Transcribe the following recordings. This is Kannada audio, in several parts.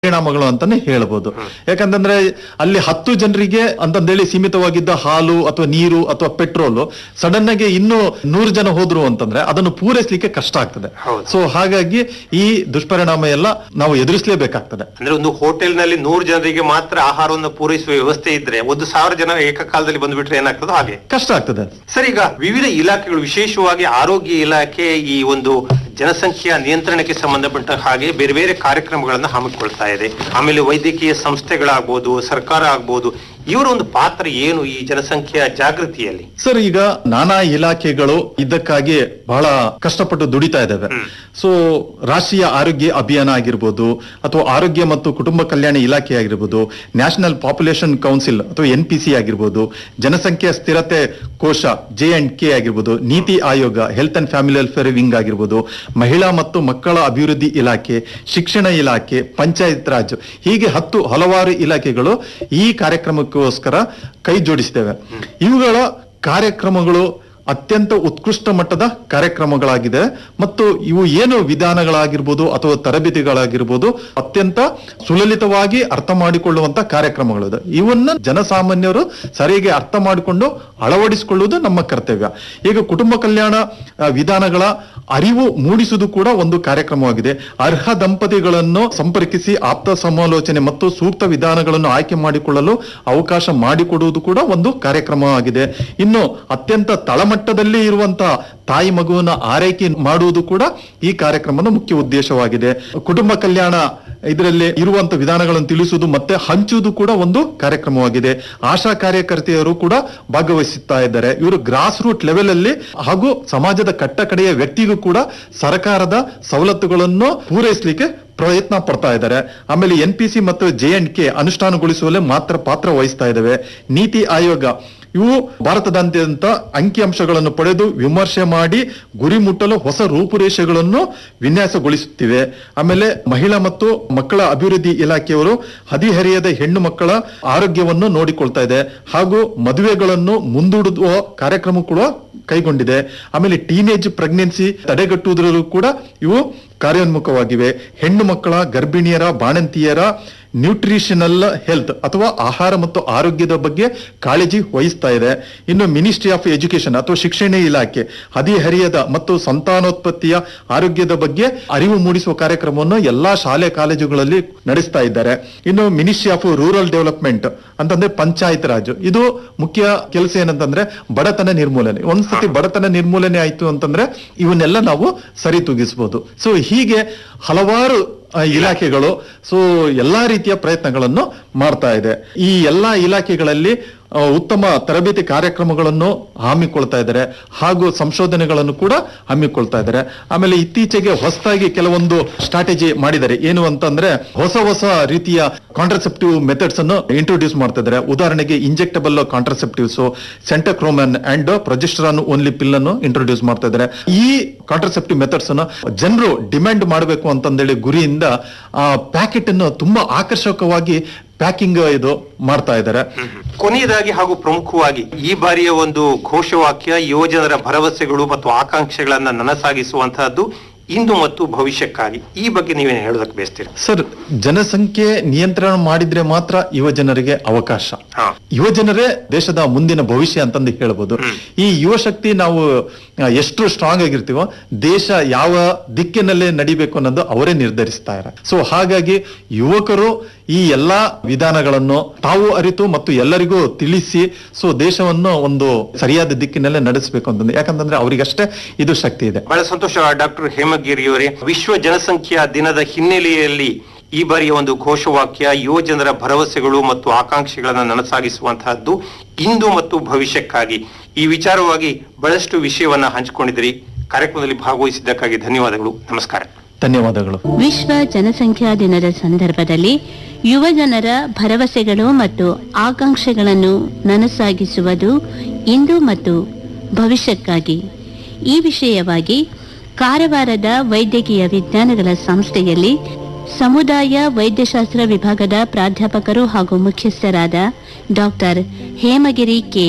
ಪರಿಣಾಮಗಳು ಅಂತಾನೆ ಹೇಳ್ಬೋದು. ಯಾಕಂತಂದ್ರೆ ಅಲ್ಲಿ 10 ಜನರಿಗೆ ಅಂತಂದೇಳಿ ಸೀಮಿತವಾಗಿದ್ದ ಹಾಲು ಅಥವಾ ನೀರು ಅಥವಾ ಪೆಟ್ರೋಲ್ ಸಡನ್ ಆಗಿ ಇನ್ನು 100 ಜನ ಹೋದ್ರು ಅಂತಂದ್ರೆ ಅದನ್ನು ಪೂರೈಸಲಿಕ್ಕೆ ಕಷ್ಟ ಆಗ್ತದೆ. ಸೊ ಹಾಗಾಗಿ ಈ ದುಷ್ಪರಿಣಾಮ ಎಲ್ಲ ನಾವು ಎದುರಿಸಲೇಬೇಕಾಗ್ತದೆ. ಅಂದ್ರೆ ಒಂದು ಹೋಟೆಲ್ ನಲ್ಲಿ 100 ಜನರಿಗೆ ಮಾತ್ರ ಆಹಾರವನ್ನು ಪೂರೈಸುವ ವ್ಯವಸ್ಥೆ ಇದ್ರೆ 1,000 ಜನ ಏಕಕಾಲದಲ್ಲಿ ಬಂದ್ಬಿಟ್ರೆ ಏನಾಗ್ತದೆ, ಹಾಗೆ ಕಷ್ಟ ಆಗ್ತದೆ. ಸರ್, ಈಗ ವಿವಿಧ ಇಲಾಖೆಗಳು, ವಿಶೇಷವಾಗಿ ಆರೋಗ್ಯ ಇಲಾಖೆ ಈ ಒಂದು ಜನಸಂಖ್ಯೆಯ ನಿಯಂತ್ರಣಕ್ಕೆ ಸಂಬಂಧಪಟ್ಟ ಹಾಗೆ ಬೇರೆ ಬೇರೆ ಕಾರ್ಯಕ್ರಮಗಳನ್ನ ಹಮ್ಮಿಕೊಳ್ತಾ ಇದೆ. ಆಮೇಲೆ ವೈದ್ಯಕೀಯ ಸಂಸ್ಥೆಗಳಾಗ್ಬೋದು, ಸರ್ಕಾರ ಆಗ್ಬೋದು, ಇವರ ಒಂದು ಪಾತ್ರ ಏನು ಈ ಜನಸಂಖ್ಯೆಯ ಜಾಗೃತಿಯಲ್ಲಿ? ಸರ್, ಈಗ ನಾನಾ ಇಲಾಖೆಗಳು ಇದಕ್ಕಾಗಿ ಬಹಳ ಕಷ್ಟಪಟ್ಟು ದುಡಿತಾ ಇದ್ದಾವೆ. ಸೊ ರಾಷ್ಟ್ರೀಯ ಆರೋಗ್ಯ ಅಭಿಯಾನ ಆಗಿರ್ಬೋದು, ಅಥವಾ ಆರೋಗ್ಯ ಮತ್ತು ಕುಟುಂಬ ಕಲ್ಯಾಣ ಇಲಾಖೆ ಆಗಿರ್ಬೋದು, ನ್ಯಾಷನಲ್ ಪಾಪ್ಯುಲೇಷನ್ ಕೌನ್ಸಿಲ್ ಅಥವಾ NPC ಆಗಿರ್ಬೋದು, ಜನಸಂಖ್ಯಾ ಸ್ಥಿರತೆ ಕೋಶ J&K ಆಗಿರ್ಬೋದು, NITI Aayog, health and family welfare wing ಆಗಿರ್ಬೋದು, ಮಹಿಳಾ ಮತ್ತು ಮಕ್ಕಳ ಅಭಿವೃದ್ಧಿ ಇಲಾಖೆ, ಶಿಕ್ಷಣ ಇಲಾಖೆ, ಪಂಚಾಯತ್ ರಾಜ್, ಹೀಗೆ ಹಲವಾರು ಇಲಾಖೆಗಳು ಈ ಕಾರ್ಯಕ್ರಮಕ್ಕೋಸ್ಕರ ಕೈ ಜೋಡಿಸಿದ್ದೇವೆ. ಇವುಗಳ ಕಾರ್ಯಕ್ರಮಗಳು ಅತ್ಯಂತ ಉತ್ಕೃಷ್ಟ ಮಟ್ಟದ ಕಾರ್ಯಕ್ರಮಗಳಾಗಿದೆ ಮತ್ತು ಇವು ಏನು ವಿಧಾನಗಳಾಗಿರ್ಬೋದು ಅಥವಾ ತರಬೇತಿಗಳಾಗಿರ್ಬೋದು ಅತ್ಯಂತ ಸುಲಲಿತವಾಗಿ ಅರ್ಥ ಮಾಡಿಕೊಳ್ಳುವಂತ ಕಾರ್ಯಕ್ರಮಗಳಿದೆ. ಇವನ್ನ ಜನಸಾಮಾನ್ಯರು ಸರಿಯಾಗಿ ಅರ್ಥ ಮಾಡಿಕೊಂಡು ಅಳವಡಿಸಿಕೊಳ್ಳುವುದು ನಮ್ಮ ಕರ್ತವ್ಯ. ಈಗ ಕುಟುಂಬ ಕಲ್ಯಾಣ ವಿಧಾನಗಳ ಅರಿವು ಮೂಡಿಸುವುದು ಕೂಡ ಒಂದು ಕಾರ್ಯಕ್ರಮವಾಗಿದೆ. ಅರ್ಹ ದಂಪತಿಗಳನ್ನು ಸಂಪರ್ಕಿಸಿ ಆಪ್ತ ಸಮಾಲೋಚನೆ ಮತ್ತು ಸೂಕ್ತ ವಿಧಾನಗಳನ್ನು ಆಯ್ಕೆ ಮಾಡಿಕೊಳ್ಳಲು ಅವಕಾಶ ಮಾಡಿಕೊಡುವುದು ಕೂಡ ಒಂದು ಕಾರ್ಯಕ್ರಮವಾಗಿದೆ. ಇನ್ನು ಅತ್ಯಂತ ತಳಮಟ್ಟದಲ್ಲಿ ಇರುವಂತಹ ತಾಯಿ ಮಗುವನ್ನ ಆರೈಕೆ ಮಾಡುವುದು ಕೂಡ ಈ ಕಾರ್ಯಕ್ರಮದ ಮುಖ್ಯ ಉದ್ದೇಶವಾಗಿದೆ. ಕುಟುಂಬ ಕಲ್ಯಾಣ ಇದರಲ್ಲಿ ಇರುವಂತಹ ವಿಧಾನಗಳನ್ನು ತಿಳಿಸುವುದು ಮತ್ತೆ ಹಂಚುವುದು ಕೂಡ ಒಂದು ಕಾರ್ಯಕ್ರಮವಾಗಿದೆ. ಆಶಾ ಕಾರ್ಯಕರ್ತೆಯರು ಕೂಡ ಭಾಗವಹಿಸುತ್ತಾ ಇದ್ದಾರೆ. ಇವರು ಗ್ರಾಸ್ ರೂಟ್ ಲೆವೆಲ್ ಅಲ್ಲಿ ಹಾಗೂ ಸಮಾಜದ ಕಟ್ಟಕಡೆಯ ವ್ಯಕ್ತಿಗೂ ಕೂಡ ಸರ್ಕಾರದ ಸವಲತ್ತುಗಳನ್ನು ಪೂರೈಸಲಿಕ್ಕೆ ಪ್ರಯತ್ನ ಪಡ್ತಾ ಇದ್ದಾರೆ. ಆಮೇಲೆ NPC ಮತ್ತು J&K ಅನುಷ್ಠಾನಗೊಳಿಸುವಲ್ಲಿ ಮಾತ್ರ ಪಾತ್ರ ವಹಿಸ್ತಾ ಇದ್ದಾವೆ. ನೀತಿ ಆಯೋಗ ಇವು ಭಾರತದಾದ್ಯಂತ ಅಂಕಿಅಂಶಗಳನ್ನು ಪಡೆದು ವಿಮರ್ಶೆ ಮಾಡಿ ಗುರಿ ಮುಟ್ಟಲು ಹೊಸ ರೂಪುರೇಷೆಗಳನ್ನು ವಿನ್ಯಾಸಗೊಳಿಸುತ್ತಿವೆ. ಆಮೇಲೆ ಮಹಿಳಾ ಮತ್ತು ಮಕ್ಕಳ ಅಭಿವೃದ್ಧಿ ಇಲಾಖೆಯವರು ಹದಿಹರೆಯದ ಹೆಣ್ಣು ಮಕ್ಕಳ ಆರೋಗ್ಯವನ್ನು ನೋಡಿಕೊಳ್ತಾ ಇದೆ ಹಾಗೂ ಮದುವೆಗಳನ್ನು ಮುಂದೂಡುವ ಕಾರ್ಯಕ್ರಮ ಕೂಡ ಕೈಗೊಂಡಿದೆ. ಆಮೇಲೆ ಟೀನೇಜ್ ಪ್ರೆಗ್ನೆನ್ಸಿ ತಡೆಗಟ್ಟುವುದರಲ್ಲೂ ಕೂಡ ಇವು ಕಾರ್ಯೋನ್ಮುಖವಾಗಿವೆ. ಹೆಣ್ಣು ಮಕ್ಕಳ, ಗರ್ಭಿಣಿಯರ, ಬಾಣಂತಿಯರ ನ್ಯೂಟ್ರಿಷನಲ್ ಹೆಲ್ತ್ ಅಥವಾ ಆಹಾರ ಮತ್ತು ಆರೋಗ್ಯದ ಬಗ್ಗೆ ಕಾಳಜಿ ವಹಿಸ್ತಾ ಇದೆ. ಇನ್ನು ಮಿನಿಸ್ಟ್ರಿ ಆಫ್ ಎಜುಕೇಶನ್ ಅಥವಾ ಶಿಕ್ಷಣ ಇಲಾಖೆ ಹದಿಹರಿಯದ ಮತ್ತು ಸಂತಾನೋತ್ಪತ್ತಿಯ ಆರೋಗ್ಯದ ಬಗ್ಗೆ ಅರಿವು ಮೂಡಿಸುವ ಕಾರ್ಯಕ್ರಮವನ್ನು ಎಲ್ಲಾ ಶಾಲೆ ಕಾಲೇಜುಗಳಲ್ಲಿ ನಡೆಸ್ತಾ ಇದ್ದಾರೆ. ಇನ್ನು ಮಿನಿಸ್ಟ್ರಿ ಆಫ್ ರೂರಲ್ ಡೆವಲಪ್ಮೆಂಟ್ ಅಂತಂದ್ರೆ ಪಂಚಾಯತ್ ರಾಜ್, ಇದು ಮುಖ್ಯ ಕೆಲಸ ಏನಂತಂದ್ರೆ ಬಡತನ ನಿರ್ಮೂಲನೆ. ಒಂದ್ಸತಿ ಬಡತನ ನಿರ್ಮೂಲನೆ ಆಯ್ತು ಅಂತಂದ್ರೆ ಇವನ್ನೆಲ್ಲ ನಾವು ಸರಿತೂಗಿಸಬಹುದು. ಸೊ ಹೀಗೆ ಹಲವಾರು ಇಲಾಖೆಗಳು ಎಲ್ಲಾ ರೀತಿಯ ಪ್ರಯತ್ನಗಳನ್ನು ಮಾಡ್ತಾ ಇದೆ. ಈ ಎಲ್ಲಾ ಇಲಾಖೆಗಳಲ್ಲಿ ಉತ್ತಮ ತರಬೇತಿ ಕಾರ್ಯಕ್ರಮಗಳನ್ನು ಹಮ್ಮಿಕೊಳ್ತಾ ಇದ್ದಾರೆ ಹಾಗೂ ಸಂಶೋಧನೆಗಳನ್ನು ಕೂಡ ಹಮ್ಮಿಕೊಳ್ತಾ ಇದ್ದಾರೆ. ಆಮೇಲೆ ಇತ್ತೀಚೆಗೆ ಹೊಸದಾಗಿ ಕೆಲವೊಂದು ಸ್ಟ್ರಾಟಜಿ ಮಾಡಿದ್ದಾರೆ. ಏನು ಅಂತಂದ್ರೆ ಹೊಸ ರೀತಿಯ ಕಾಂಟ್ರಸೆಪ್ಟಿವ್ ಮೆಥಡ್ಸ್ ಅನ್ನು ಇಂಟ್ರೊಡ್ಯೂಸ್ ಮಾಡ್ತಾ ಇದ್ದಾರೆ. ಉದಾಹರಣೆಗೆ injectable contraceptives, ಸೆಂಟಕ್ರೋಮನ್ and progesterone only ಪಿಲ್ ಅನ್ನು ಇಂಟ್ರೊಡ್ಯೂಸ್ ಮಾಡ್ತಾ ಇದ್ದಾರೆ. ಈ ಕಾಂಟ್ರಸೆಪ್ಟಿವ್ ಮೆಥಡ್ಸ್ ಅನ್ನು ಜನರು ಡಿಮ್ಯಾಂಡ್ ಮಾಡಬೇಕು ಅಂತಂದೇಳಿ ಗುರಿಯಿಂದ ಪ್ಯಾಕೆಟ್ ಅನ್ನು ತುಂಬಾ ಆಕರ್ಷಕವಾಗಿ ಪ್ಯಾಕಿಂಗ್ ಇದು ಮಾಡ್ತಾ ಇದ್ದಾರೆ. ಕೊನೆಯದಾಗಿ ಹಾಗೂ ಪ್ರಮುಖವಾಗಿ ಈ ಬಾರಿಯ ಒಂದು ಘೋಷವಾಕ್ಯ ಯುವಜನರ ಭರವಸೆಗಳು ಮತ್ತು ಆಕಾಂಕ್ಷೆಗಳನ್ನ ನನಸಾಗಿಸುವಂತಹದ್ದು ಇಂದು ಮತ್ತು ಭವಿಷ್ಯಕ್ಕಾಗಿ. ಈ ಬಗ್ಗೆ ನೀವೇನು ಹೇಳೋದಕ್ಕೆ ಬಯಸ್ತೀರಿ? ಸರ್, ಜನಸಂಖ್ಯೆ ನಿಯಂತ್ರಣ ಮಾಡಿದ್ರೆ ಮಾತ್ರ ಯುವ ಜನರಿಗೆ ಅವಕಾಶ. ಯುವ ಜನರೇ ದೇಶದ ಮುಂದಿನ ಭವಿಷ್ಯ ಅಂತಂದು ಹೇಳ್ಬೋದು. ಈ ಯುವ ಶಕ್ತಿ ನಾವು ಎಷ್ಟು ಸ್ಟ್ರಾಂಗ್ ಆಗಿರ್ತೀವೋ ದೇಶ ಯಾವ ದಿಕ್ಕಿನಲ್ಲೇ ನಡಿಬೇಕು ಅನ್ನೋದು ಅವರೇ ನಿರ್ಧರಿಸ್ತಾರೆ. ಸೊ ಹಾಗಾಗಿ ಯುವಕರು ಈ ಎಲ್ಲಾ ವಿಧಾನಗಳನ್ನು ತಾವು ಅರಿತು ಮತ್ತು ಎಲ್ಲರಿಗೂ ತಿಳಿಸಿ ದೇಶವನ್ನು ಒಂದು ಸರಿಯಾದ ದಿಕ್ಕಿನಲ್ಲೇ ನಡೆಸಬೇಕು ಅಂತಂದ್ರೆ, ಯಾಕಂತಂದ್ರೆ ಅವರಿಗಷ್ಟೇ ಇದು ಶಕ್ತಿ ಇದೆ. ಬಹಳ ಸಂತೋಷ ಡಾಕ್ಟರ್ ಹೇಮಗಿರಿಯವರೇ. ವಿಶ್ವ ಜನಸಂಖ್ಯಾ ದಿನದ ಹಿನ್ನೆಲೆಯಲ್ಲಿ ಈ ಬಾರಿಯ ಒಂದು ಘೋಷವಾಕ್ಯ ಯುವ ಜನರ ಭರವಸೆಗಳು ಮತ್ತು ಆಕಾಂಕ್ಷೆಗಳನ್ನು ನನಸಾಗಿಸುವಂತಹದ್ದು ಇಂದು ಮತ್ತು ಭವಿಷ್ಯಕ್ಕಾಗಿ. ಈ ವಿಚಾರವಾಗಿ ಬಹಳಷ್ಟು ವಿಷಯವನ್ನ ಹಂಚಿಕೊಂಡಿದ್ದೀರಿ. ಕಾರ್ಯಕ್ರಮದಲ್ಲಿ ಭಾಗವಹಿಸಿದ್ದಕ್ಕಾಗಿ ಧನ್ಯವಾದಗಳು. ನಮಸ್ಕಾರ. ಧನ್ಯವಾದಗಳು. ವಿಶ್ವ ಜನಸಂಖ್ಯಾ ದಿನದ ಸಂದರ್ಭದಲ್ಲಿ ಯುವ ಜನರ ಭರವಸೆಗಳು ಮತ್ತು ಆಕಾಂಕ್ಷೆಗಳನ್ನು ನನಸಾಗಿಸುವುದು ಇಂದು ಮತ್ತು ಭವಿಷ್ಯಕ್ಕಾಗಿ ಈ ವಿಷಯವಾಗಿ ಕಾರವಾರದ ವೈದ್ಯಕೀಯ ವಿಜ್ಞಾನಗಳ ಸಂಸ್ಥೆಯಲ್ಲಿ ಸಮುದಾಯ ವೈದ್ಯಶಾಸ್ತ್ರ ವಿಭಾಗದ ಪ್ರಾಧ್ಯಾಪಕರು ಹಾಗೂ ಮುಖ್ಯಸ್ಥರಾದ ಡಾಕ್ಟರ್ ಹೇಮಗಿರಿ ಕೆ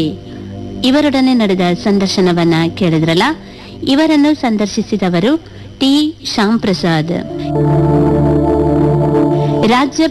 ಇವರೊಡನೆ ನಡೆದ ಸಂದರ್ಶನವನ್ನ ಕೇಳಿದ್ರಲ್ಲ. ಇವರನ್ನು ಸಂದರ್ಶಿಸಿದವರು ಟಿ ಶ್ಯಾಮ್ ಪ್ರಸಾದ್. ರಾಜ್ಯ